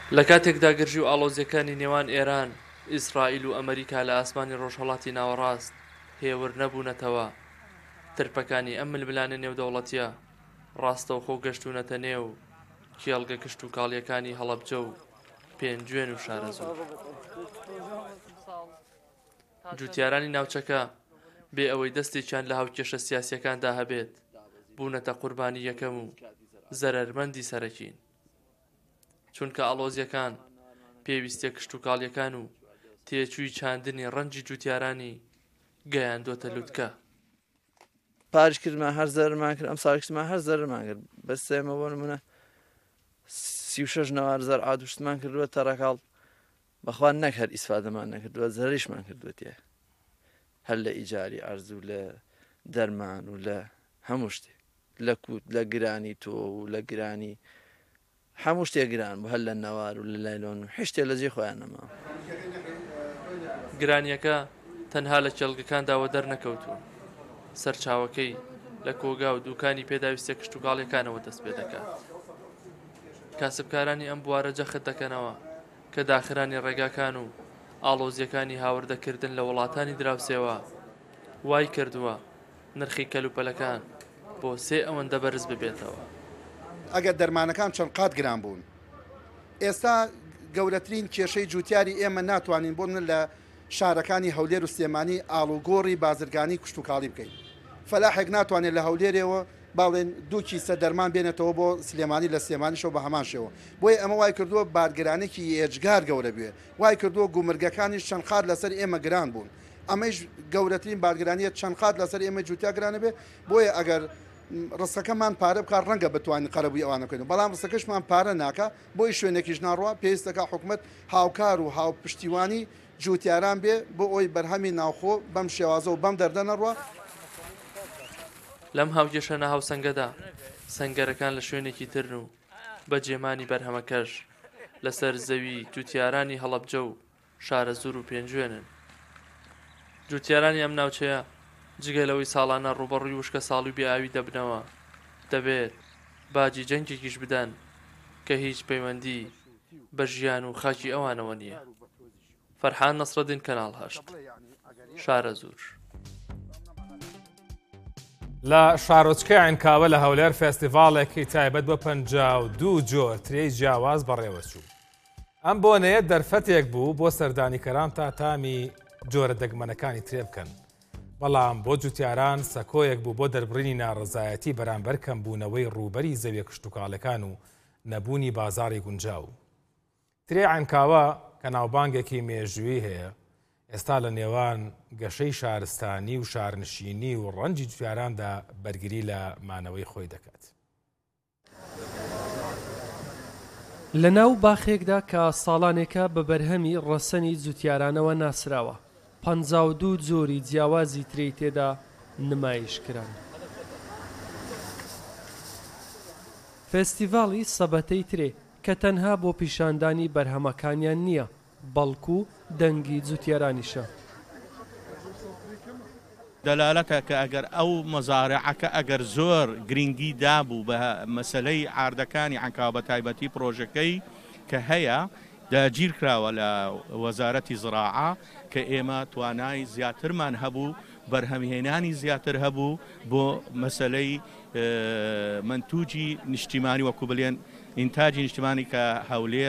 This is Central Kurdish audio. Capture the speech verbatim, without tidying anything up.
لە کاتێکدا گرژی و ئاڵۆزیەکانی نێوان ئێران، ئیسرائیل و ئەمریکا لە ئاسمانی ڕۆژهەڵاتی ناوەڕاست هێور نەبوونەتەوە، ترپەکانی ئەم ململانە نێودەوڵەتیە ڕاستەوخۆ گەشتوونەتە نێو کێڵگە کشت و کاڵیەکانی هەڵەبجە و پێنجوێن و شارەزوو. جوتیارانی ناوچەکە بێ ئەوەی دەستێکیان لە هاوکێشە سیاسیەکاندا هەبێت بوونەتە قوربانی یەکەم و زەرەرمەندی سەرەکین، چونکە ئاڵۆزیەکان پێویستیە کشت و کاڵیەکان و تێچووی چاندنی ڕەنجی جوتیارانی گەیاندۆتە لووتکە. پارشکردمان هەر زەرمان کرد، ئەم ساڵشتمان هەر زەرمان کرد، بەس ئێمە بۆ نمونە سی و شەش نەوار زەر ئادوشتمان کردووە تەڕەکاڵ، بەخوا نەک هەر ئیسفادەمان نەکردووە، زەریشمان کردووەتیە، هەر لە ئیجاری ئەرزوو لە دەرمان و لە هەموو شتێک، لە کووت لە گرانی تۆ و لە گرانی هەموو شتێک گران بوو، هەر لە نەوار و لە لایلۆن و هیچ شتێک لە جێ خۆیان نەما. گرانیەکە تەنها لە کێڵگەکانداوە دەرنەکەوتووە، سەرچاوەکەی لە کۆگا و دووکانی پێداویستە کشت و کاڵیەکانەوە دەست پێ دەکات. کاسبکارانی ئەم بوارە جەخت دەکەنەوە کە داخرانی ڕێگاکان و ئاڵۆزیەکانی هاوردەکردن لە وڵاتانی دراوسێوە وای کردووە نرخی کەلوپەلەکان بۆ سێ ئەوەندە بەرز ببێتەوە. ئەگەر دەرمانەکان چەند قات گران بوون، ئێستا گەورەترین کێشەی جوتیاری ئێمە ناتوانین بۆ من لە شارەکانی هەولێر و سلێمانی ئاڵوگۆڕی بازرگانی کشت و کاڵی بکەین. فەلاحێک ناتوانێت لە هەولێرەوە باڵێن دوو کیسە دەرمان بێنێتەوە بۆ سلێمانی لە سلێمانیشەوە بە هەمان شێوە. بۆیە ئەمە وای کردووە بارگرانێکی ئێجگار گەورە بوێ، وای کردووە گومرگەکانیش چەند قات لەسەر ئێمە گران بوون. ئەمەش گەورەترین بارگرانیت چەند قات لەسەر ئێمە جوتیا گرانە بێ. بۆیە ئەگەر ڕستەکەمان پارە بکار ڕەنگە بتوانین قەرەبووی ئەوانە بکەین، بەڵام ڕستەکەشمان پارە ناکە، بۆی شوێنێکیش ناڕوە پێویستەکە حکوومەت هاوکار و هاوپشتیوانی جوتیاران بێ بۆ ئەوی بەرهەمی ناوخۆ بەم شێوازە و بەم دەردە نەڕوە. لەم هاوگەشە نەهاو سەنگەدا سەنگەرەکان لە شوێنێکی ترن و بە جێمانی بەرهەمەکەش لەسەر زەوی جوتیارانی هەڵەبجە و شارەزوور و پێنجوێنن. جوتیارانی ئەم ناوچەیە جگەلەوەی ساڵانە ڕوبەڕووی وشکە ساڵی بێئاوی دەبنەوە، دەبێت باجی جەنگێکیش بدەن کە هیچ پەیوەندی بە ژیان و خاکی ئەوانەوە نییە. فەرحان نەسرەدین، کەناڵ هەشت، شارەزوور. لە شارۆچکەی عینکاوە لە هەولێر فێستیڤاڵێکی تایبەت بە پەنجا و دوو جۆر ترێی جیاواز بەڕێوەچوو. ئەم بۆنەیە دەرفەتێک بوو بۆ سەردانیکەران تا تامی جۆرە دەگمەنەکانی ترێ بکەن، بەڵام بۆ جوتیاران سەکۆیەک بوو بۆ دەربڕینی ناڕزایەتی بەرامبەر کەمبوونەوەی ڕووبەری زەویە کشتتوکاڵەکان و نەبوونی بازاری گونجاو. ترێ عینکاوە کە ناوبانگێکی مێژووی هەیە، ئێستا لە نێوان گەشەی شارستانی و شارنشینی و ڕەنجی جوتیاراندا بەرگری لە مانەوەی خۆی دەکات. لە ناو باخێکدا کە ساڵانێکە بە بەرهەمی ڕەسەنی جوتیارانەوە ناسراوە، پەنجا و دوو جۆری جیاوازی ترێی تێدا نمایشکران. فێستیڤاڵی سەبەتەی ترێ کە تەنها بۆ پیشاندانی بەرهەمەکانیان نییە، بەڵکو دەنگی جوتیارانیشە. دەلالەتە کە ئەگەر ئەو مەزارعەکە ئەگەر زۆر گرنگی دابوو بە مەسەلەی ئاردەکانی عینکاو بە تایبەتی پرۆژەکەی کە هەیە داگیر کراوە لە وەزارەتی زراعە کە ئێمە توانای زیاترمان هەبوو، بەرهەمهێنانی زیاتر هەبوو بۆ مەسەلەی منتوجی نیشتیمانی وەکو بڵێن ئینتاجی نیشتیمانی کە هەولێر